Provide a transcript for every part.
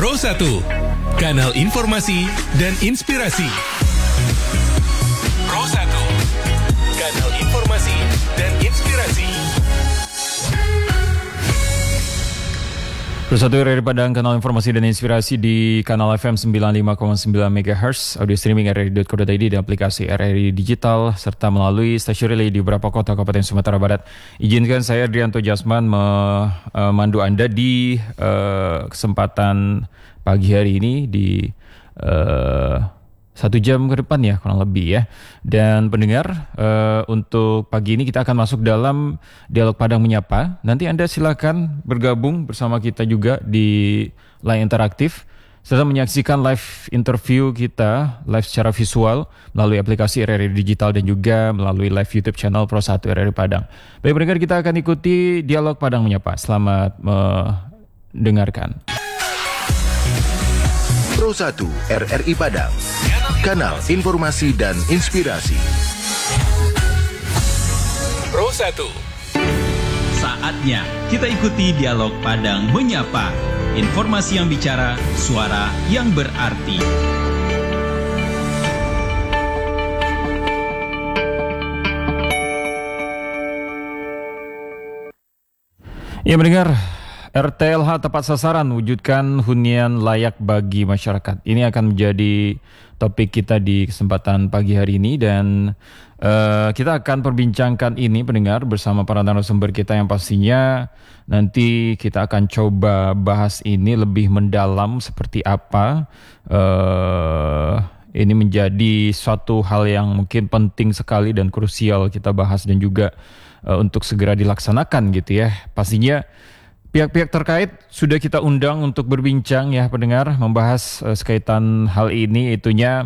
Pro 1, kanal informasi dan inspirasi. Pro 1, kanal informasi dan inspirasi. Pro 1 RRI Padang, kanal informasi dan inspirasi di kanal FM 95,9 MHz, audio streaming rri.co.id dan aplikasi RRI Digital, serta melalui stasiun relay di beberapa kota Kabupaten Sumatera Barat. Izinkan saya Adrianto Jasman memandu Anda di kesempatan pagi hari ini di 1 jam ke depan ya, kurang lebih ya. Dan pendengar, untuk pagi ini kita akan masuk dalam Dialog Padang Menyapa. Nanti Anda silakan bergabung bersama kita juga di line interaktif, serta menyaksikan live interview kita live secara visual melalui aplikasi RRI Digital dan juga melalui live YouTube channel Pro 1 RRI Padang. Baik pendengar, kita akan ikuti Dialog Padang Menyapa. Selamat mendengarkan. Pro 1 RRI Padang, kanal informasi dan inspirasi. Pro 1. Saatnya kita ikuti Dialog Padang Menyapa. Informasi yang bicara, suara yang berarti. Ya mendengar, RTLH tepat sasaran, wujudkan hunian layak bagi masyarakat. Ini akan menjadi topik kita di kesempatan pagi hari ini, dan kita akan perbincangkan ini pendengar bersama para narasumber kita yang pastinya nanti kita akan coba bahas ini lebih mendalam seperti apa. Ini menjadi suatu hal yang mungkin penting sekali dan krusial kita bahas dan juga untuk segera dilaksanakan gitu ya. Pastinya pihak-pihak terkait sudah kita undang untuk berbincang ya pendengar, membahas sekaitan hal ini, itunya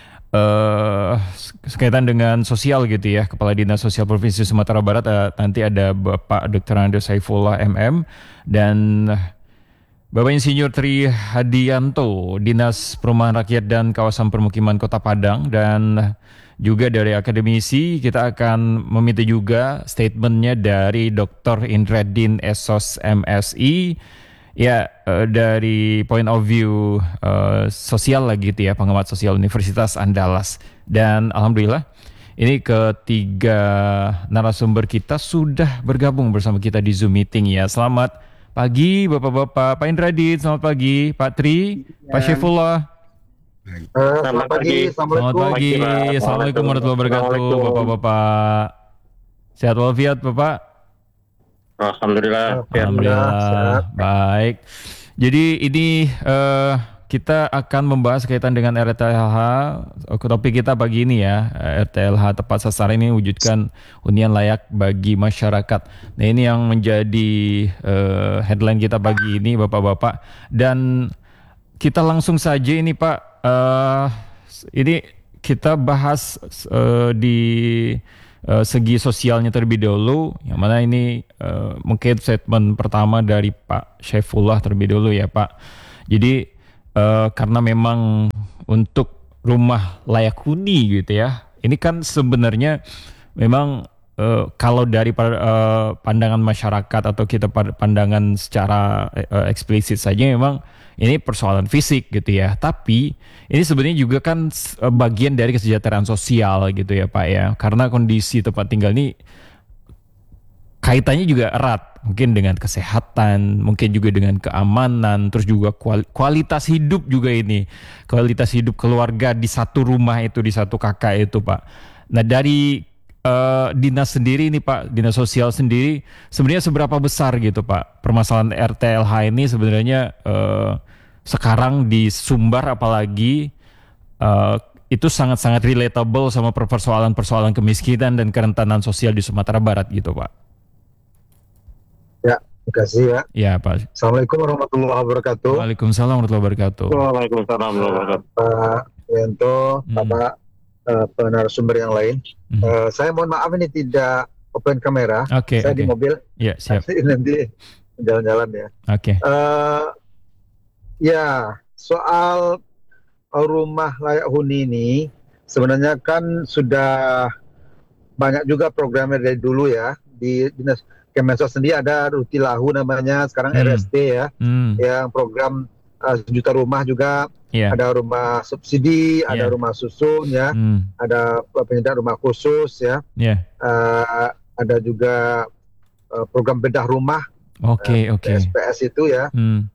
sekaitan dengan sosial gitu ya. Kepala Dinas Sosial Provinsi Sumatera Barat, nanti ada Bapak Dr. Ando Saifullah MM dan Bapak Insinyur Tri Hadianto, Dinas Perumahan Rakyat dan Kawasan Permukiman Kota Padang, dan juga dari akademisi kita akan meminta juga statementnya dari Dr. Indradin Esos MSI ya, dari point of view sosial lah gitu ya, pengamat sosial Universitas Andalas. Dan alhamdulillah ini ketiga narasumber kita sudah bergabung bersama kita di Zoom meeting ya. Selamat pagi Bapak-bapak, Pak Indradin, selamat pagi, Pak Tri, Pak Syaifullah. Selamat pagi. Selamat pagi. Assalamualaikum warahmatullahi wabarakatuh, Bapak-bapak. Sehat walafiat, Bapak? Alhamdulillah. Alhamdulillah. Baik. Jadi ini kita akan membahas kaitan dengan RTLH. Topik kita pagi ini ya, RTLH tepat sasaran ini wujudkan hunian layak bagi masyarakat. Nah ini yang menjadi headline kita pagi ini, Bapak-bapak. Dan kita langsung saja ini Pak. Ini kita bahas di segi sosialnya terlebih dahulu, yang mana ini mungkin statement pertama dari Pak Syaifullah terlebih dahulu ya Pak. Jadi karena memang untuk rumah layak huni gitu ya, ini kan sebenarnya memang kalau dari pandangan masyarakat atau kita pandangan secara eksplisit saja memang ini persoalan fisik gitu ya. Tapi ini sebenarnya juga kan bagian dari kesejahteraan sosial gitu ya Pak ya. Karena kondisi tempat tinggal ini kaitannya juga erat. Mungkin dengan kesehatan, mungkin juga dengan keamanan, terus juga kualitas hidup juga ini. Kualitas hidup keluarga di satu rumah itu, di satu kakak itu Pak. Nah dari dinas sendiri ini Pak, dinas sosial sendiri sebenarnya seberapa besar gitu Pak permasalahan RTLH ini sebenarnya sekarang di Sumbar apalagi itu sangat-sangat relatable sama persoalan-persoalan kemiskinan dan kerentanan sosial di Sumatera Barat gitu Pak. Ya, terima kasih ya. Ya Pak. Assalamualaikum warahmatullahi wabarakatuh. Waalaikumsalam warahmatullahi wabarakatuh. Waalaikumsalam warahmatullahi wabarakatuh. Pak Yanto, Bapak penarasumber yang lain. Saya mohon maaf ini tidak open kamera. Saya di mobil. Ya, siap. Nanti jalan-jalan ya. Oke. Ya, soal rumah layak huni ini sebenarnya kan sudah banyak juga programnya dari dulu ya. Di Dinas Kemensos sendiri ada Rutilahu namanya, sekarang RST ya. Yang program sejuta rumah juga. Iya. Ada rumah subsidi, ada Iya. rumah susun ya, ada penyediaan rumah khusus ya. Iya. Ada juga program bedah rumah, Oke. SPS itu ya.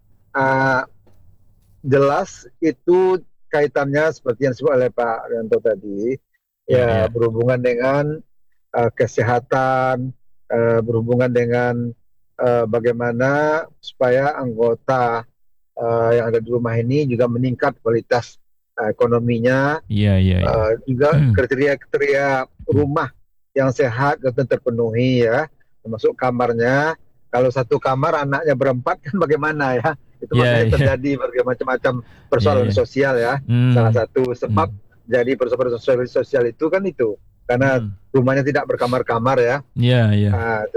Jelas itu kaitannya seperti yang disebut oleh Pak Rianto tadi, Iya. berhubungan dengan kesehatan, berhubungan dengan bagaimana supaya anggota yang ada di rumah ini juga meningkat kualitas ekonominya. Iya. Juga kriteria rumah yang sehat dan terpenuhi ya, termasuk kamarnya. Kalau satu kamar anaknya berempat kan bagaimana ya? Itu makanya terjadi berbagai macam-macam persoalan sosial ya. Salah satu sebab jadi persoalan sosial itu kan itu karena rumahnya tidak berkamar-kamar ya. Iya.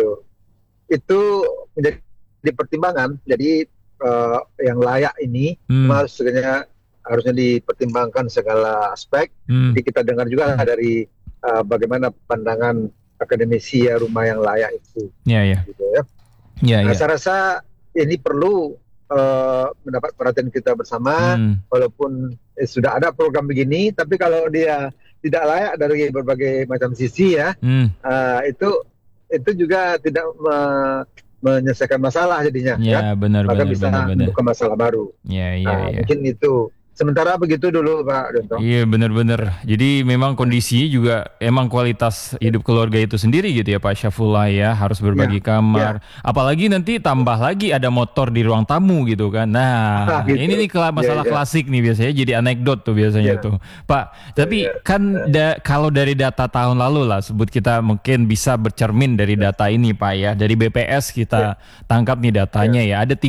Itu menjadi pertimbangan. Jadi yang layak ini harusnya dipertimbangkan segala aspek. Jadi kita dengar juga dari bagaimana pandangan akademisi ya rumah yang layak itu. Iya. Gitu ya. Saya rasa ini perlu mendapat perhatian kita bersama, walaupun sudah ada program begini, tapi kalau dia tidak layak dari berbagai macam sisi ya, itu juga tidak menyelesaikan masalah jadinya. Ya, benar. Maka bisa membuka masalah baru. Iya. Mungkin itu. Sementara begitu dulu Pak Donto. Iya benar. Jadi memang kondisinya juga emang kualitas hidup keluarga itu sendiri gitu ya Pak Syafullah ya, harus berbagi kamar. Apalagi nanti tambah lagi ada motor di ruang tamu gitu kan. Nah gitu. Ini nih masalah klasik nih biasanya, jadi anekdot tuh biasanya tuh Pak. Tapi kan kalau dari data tahun lalu lah, sebut kita mungkin bisa bercermin dari data ini Pak ya. Dari BPS kita tangkap nih datanya ya, ada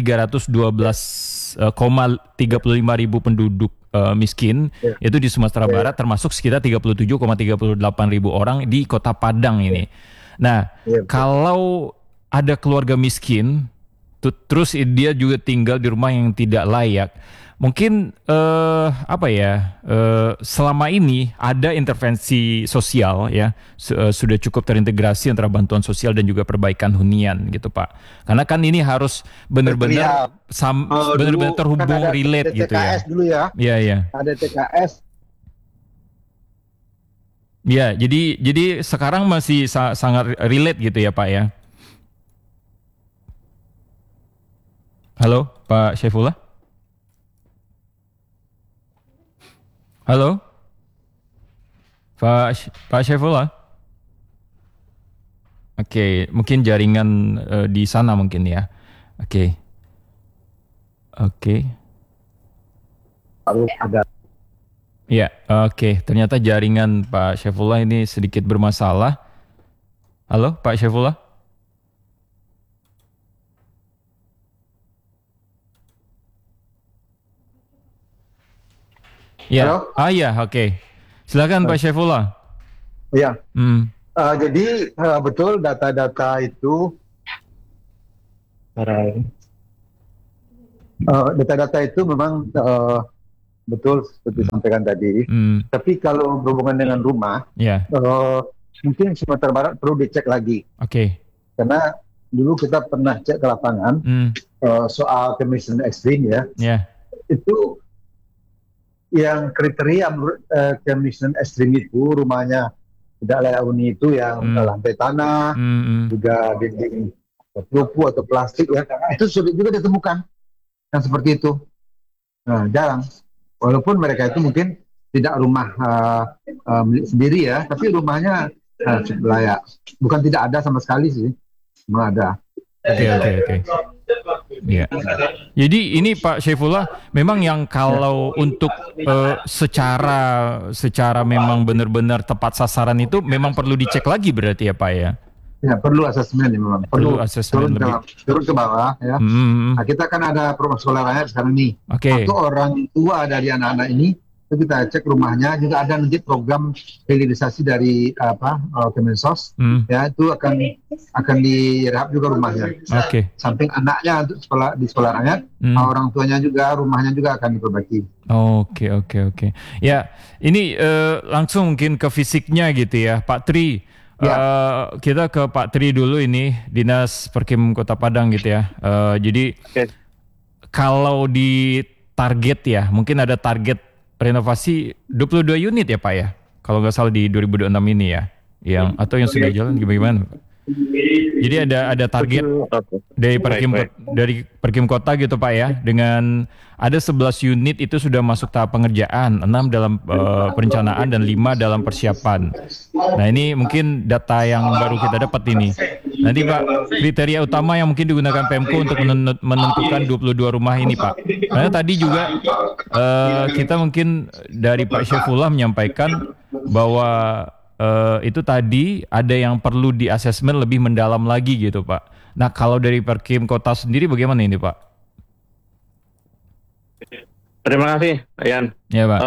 312,35 ribu penduduk miskin itu di Sumatera Barat, termasuk sekitar 37,38 ribu orang di Kota Padang ini. Nah, kalau ada keluarga miskin, terus dia juga tinggal di rumah yang tidak layak, mungkin selama ini ada intervensi sosial ya, sudah cukup terintegrasi antara bantuan sosial dan juga perbaikan hunian gitu Pak. Karena kan ini harus benar-benar terhubung, kan relate gitu ya. TKS dulu ya. Iya. Ada TKS. Ya, jadi sekarang masih sangat relate gitu ya Pak ya. Halo Pak Syaifullah. Halo, Pak Syaifullah. Oke, mungkin jaringan di sana mungkin ya. Oke. Ada. Ya, oke. Ternyata jaringan Pak Syaifullah ini sedikit bermasalah. Halo, Pak Syaifullah. Ya, oke. Silakan Pak Syaifullah. Iya. Jadi betul data-data itu, data-data itu memang betul seperti disampaikan tadi. Tapi kalau berhubungan dengan rumah, mungkin Sumatera Barat perlu dicek lagi. Oke. Karena dulu kita pernah cek ke lapangan soal kemiskinan ekstrim ya. Itu yang kriteria kemiskinan ekstrim itu rumahnya tidak layak huni itu yang lantai tanah, juga dinding rupu atau plastik ya, itu sulit juga ditemukan yang seperti itu. Nah, jarang. Walaupun mereka itu mungkin tidak rumah milik sendiri ya, tapi rumahnya cukup layak. Bukan tidak ada sama sekali sih, memang ada. Oke. Ya. Jadi ini Pak Syaifullah memang yang kalau untuk secara memang benar-benar tepat sasaran itu memang perlu dicek lagi berarti ya Pak ya? Ya perlu asesmen memang. Perlu asesmen turun ke bawah ya. Nah, kita kan ada program sekolah rakyat sekarang nih. Atau orang tua dari anak-anak ini itu kita cek rumahnya, juga ada nanti program hilirisasi dari Kemensos, ya itu akan direhab juga rumahnya. Samping anaknya untuk di sekolah rakyat, orang tuanya juga rumahnya juga akan diperbaiki. Oke. Ya ini langsung mungkin ke fisiknya gitu ya Pak Tri. Kita ke Pak Tri dulu ini, Dinas Perkim Kota Padang gitu ya. Jadi kalau di target ya, mungkin ada target renovasi 22 unit ya Pak ya, kalau nggak salah di 2026 ini ya, atau yang sudah jalan gimana? Jadi ada target dari Perkim Kota gitu Pak ya, dengan ada 11 unit itu sudah masuk tahap pengerjaan, 6 dalam perencanaan dan 5 dalam persiapan. Nah ini mungkin data yang baru kita dapat ini. Nanti Pak, kriteria utama yang mungkin digunakan Pemko untuk menentukan 22 rumah ini Pak. Karena tadi juga kita mungkin dari Pak Syaifullah menyampaikan bahwa itu tadi ada yang perlu di asesmen lebih mendalam lagi gitu Pak. Nah kalau dari Perkim Kota sendiri bagaimana ini Pak? Terima kasih, Yan. Ya Pak.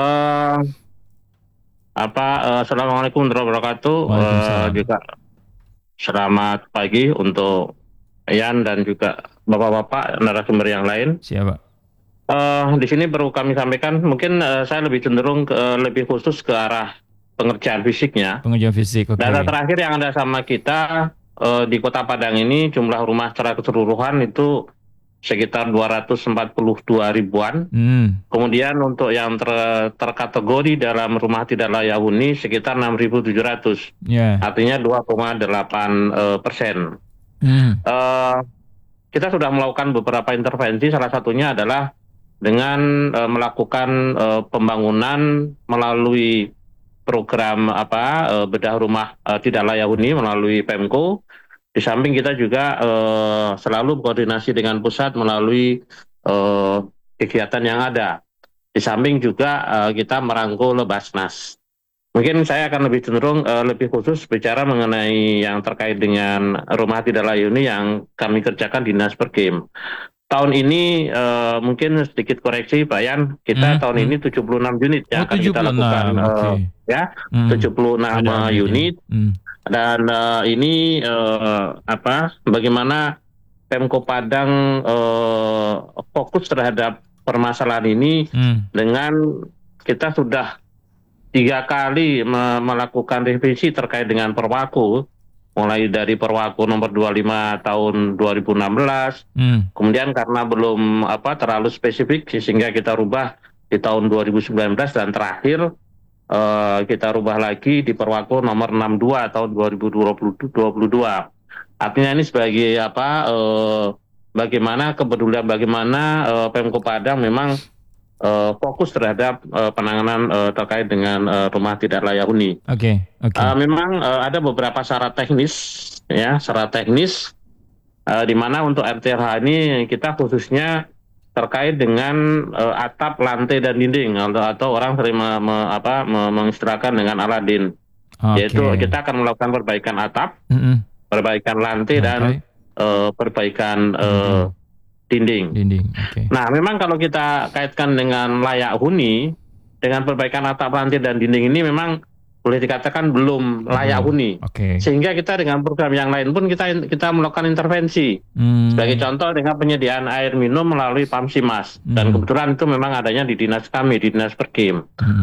Assalamualaikum warahmatullahi wabarakatuh. Juga selamat pagi untuk Yan dan juga bapak-bapak narasumber yang lain. Siap Pak. Di sini perlu kami sampaikan, mungkin saya lebih cenderung lebih khusus ke arah pengerjaan fisiknya. Pengerjaan fisik, oke. Data terakhir yang ada sama kita di Kota Padang ini jumlah rumah secara keseluruhan itu sekitar 242 ribuan. Kemudian untuk yang terkategori dalam rumah tidak layak huni sekitar 6.700. Artinya 2,8%. Kita sudah melakukan beberapa intervensi, salah satunya adalah dengan melakukan pembangunan melalui program bedah rumah tidak layak huni melalui Pemko. Di samping kita juga selalu berkoordinasi dengan pusat melalui kegiatan yang ada. Di samping juga kita merangkul Basnas. Mungkin saya akan lebih cenderung lebih khusus bicara mengenai yang terkait dengan rumah tidak layak huni yang kami kerjakan Dinas Perkim. Tahun ini mungkin sedikit koreksi Pak Yan, kita tahun ini 76 unit yang akan kita lakukan, 76 unit. Dan ini bagaimana Pemko Padang fokus terhadap permasalahan ini dengan kita sudah 3 kali melakukan revisi terkait dengan Perwaku. Mulai dari Perwaku nomor 25 tahun 2016, kemudian karena belum terlalu spesifik sehingga kita rubah di tahun 2019 dan terakhir kita rubah lagi di Perwaku nomor 62 tahun 2022. Artinya ini sebagai bagaimana kepedulian Pemko Padang memang fokus terhadap penanganan terkait dengan rumah tidak layak huni. Memang ada beberapa syarat teknis, di mana untuk RTLH ini kita khususnya terkait dengan atap, lantai dan dinding, atau orang sering mengistilahkan dengan Aladin, yaitu kita akan melakukan perbaikan atap, perbaikan lantai dan perbaikan dinding. Nah, memang kalau kita kaitkan dengan layak huni, dengan perbaikan atap, lantai dan dinding ini memang boleh dikatakan belum layak huni. Sehingga kita dengan program yang lain pun kita melakukan intervensi. Sebagai contoh dengan penyediaan air minum melalui Pamsimas. Dan kebetulan itu memang adanya di dinas kami, di Dinas Perkim.